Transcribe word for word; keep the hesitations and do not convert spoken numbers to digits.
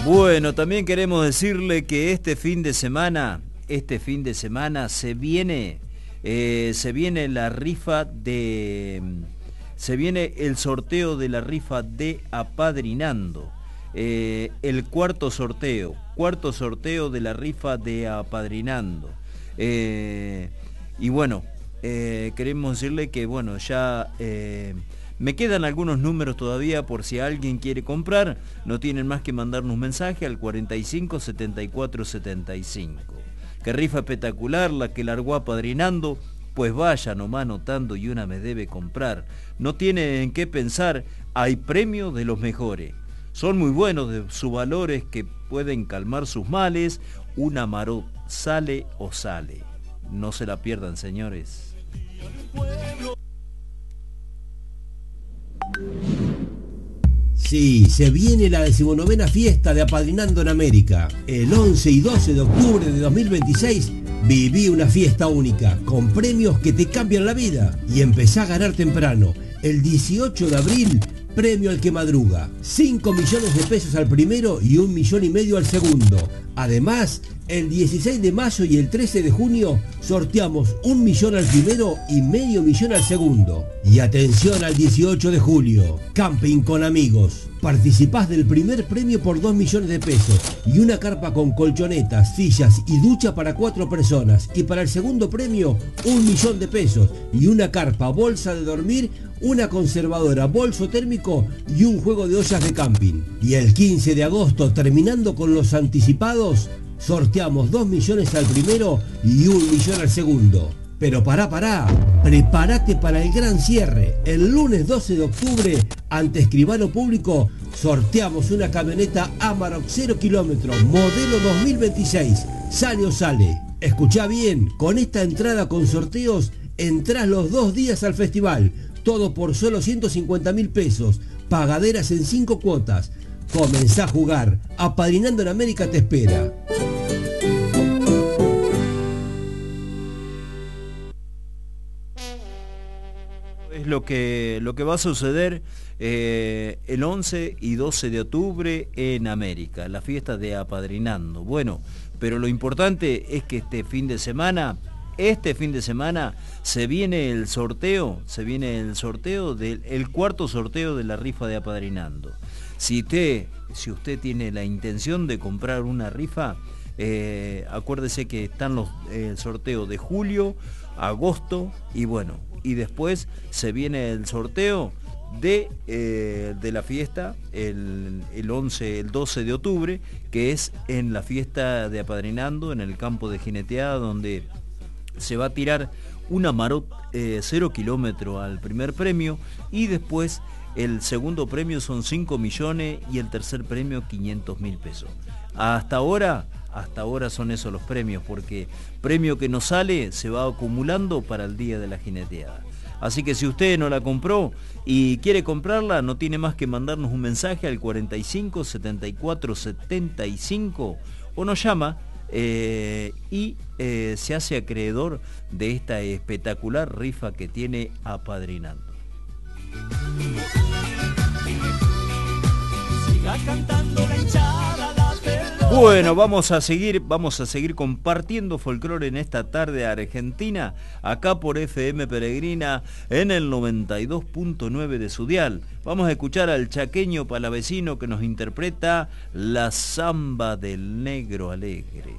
Bueno, también queremos decirle que este fin de semana, este fin de semana se viene, eh, se viene la rifa de, se viene el sorteo de la rifa de Apadrinando. Eh, el cuarto sorteo, cuarto sorteo de la rifa de Apadrinando. Eh, y bueno, eh, queremos decirle que bueno, ya... Eh, Me quedan algunos números todavía por si alguien quiere comprar. No tienen más que mandarnos un mensaje al cuarenta y cinco, setenta y cuatro, setenta y cinco. Qué rifa espectacular la que largó Apadrinando. Pues vaya nomás anotando y una me debe comprar. No tiene en qué pensar, hay premios de los mejores. Son muy buenos de sus valores que pueden calmar sus males. Una Marot sale o sale. No se la pierdan, señores. Sí, se viene la decimonovena fiesta de Apadrinando en América. El once y doce de octubre de dos mil veintiséis viví una fiesta única, con premios que te cambian la vida. Y empezá a ganar temprano. El dieciocho de abril, premio al que madruga. cinco millones de pesos al primero y un millón y medio al segundo. Además, el dieciséis de mayo y el trece de junio sorteamos un millón al primero y medio millón al segundo. Y atención al dieciocho de julio, camping con amigos. Participás del primer premio por dos millones de pesos y una carpa con colchonetas, sillas y ducha para cuatro personas. Y para el segundo premio, un millón de pesos y una carpa, bolsa de dormir, una conservadora, bolso térmico y un juego de ollas de camping. Y el quince de agosto, terminando con los anticipados, sorteamos dos millones al primero y un millón al segundo. Pero pará, pará, prepárate para el gran cierre. El lunes doce de octubre, ante Escribano Público, sorteamos una camioneta Amarok cero kilómetros, modelo dos mil veintiséis. Sale o sale. Escuchá bien, con esta entrada con sorteos, entrás los dos días al festival. Todo por solo ciento cincuenta mil pesos. Pagaderas en cinco cuotas. Comenzá a jugar. Apadrinando en América te espera. Es lo que, lo que va a suceder eh, el once y doce de octubre en América, la fiesta de Apadrinando. Bueno, pero lo importante es que este fin de semana, este fin de semana se viene el sorteo, se viene el sorteo del el cuarto sorteo de la rifa de Apadrinando. Si usted, si usted tiene la intención de comprar una rifa, eh, acuérdese que están los eh, sorteos de julio, agosto y bueno. Y después se viene el sorteo de, eh, de la fiesta el, el once, el doce de octubre, que es en la fiesta de Apadrinando, en el campo de jineteada, donde se va a tirar una Marot eh, cero kilómetro al primer premio, y después el segundo premio son cinco millones y el tercer premio quinientos mil pesos. Hasta ahora... Hasta ahora son esos los premios, porque premio que no sale se va acumulando para el día de la jineteada. Así que si usted no la compró y quiere comprarla, no tiene más que mandarnos un mensaje al cuarenta y cinco, setenta y cuatro, setenta y cinco o nos llama eh, y eh, se hace acreedor de esta espectacular rifa que tiene Apadrinando. Siga cantando la hinchada. Bueno, vamos a seguir, vamos a seguir compartiendo folclore en esta tarde argentina, acá por F M Peregrina en el noventa y dos punto nueve de su dial. Vamos a escuchar al chaqueño palavecino que nos interpreta la samba del negro alegre.